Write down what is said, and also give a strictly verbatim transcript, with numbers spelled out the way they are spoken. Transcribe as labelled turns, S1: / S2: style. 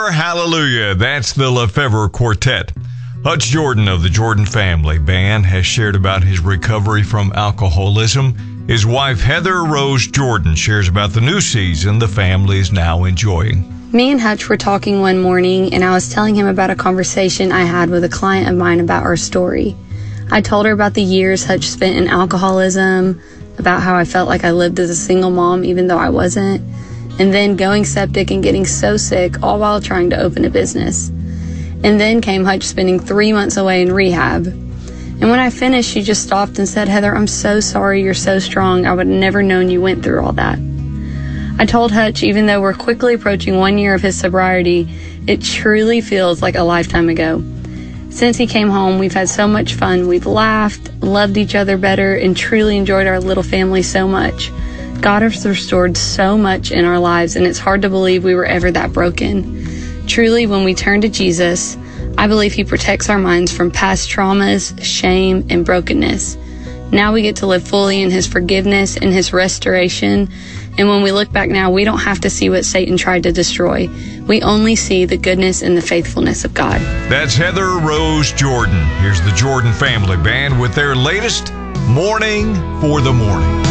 S1: Heather, hallelujah. That's the Lefevre Quartet. Hutch Jordan of the Jordan Family Band has shared about his recovery from alcoholism. His wife, Heather Rose Jordan, shares about the new season the family is now enjoying.
S2: Me and Hutch were talking one morning, and I was telling him about a conversation I had with a client of mine about our story. I told her about the years Hutch spent in alcoholism, about how I felt like I lived as a single mom even though I wasn't, and then going septic and getting so sick all while trying to open a business. And then came Hutch spending three months away in rehab. And when I finished, she just stopped and said, "Heather, I'm so sorry, you're so strong. I would have never known you went through all that." I told Hutch, even though we're quickly approaching one year of his sobriety, it truly feels like a lifetime ago. Since he came home, we've had so much fun. We've laughed, loved each other better, and truly enjoyed our little family so much. God has restored so much in our lives, and it's hard to believe we were ever that broken. Truly, when we turn to Jesus, I believe he protects our minds from past traumas, shame, and brokenness. Now we get to live fully in his forgiveness and his restoration. And when we look back now, we don't have to see what Satan tried to destroy. We only see the goodness and the faithfulness of God.
S1: That's Heather Rose Jordan. Here's the Jordan Family Band with their latest Morning for the Morning.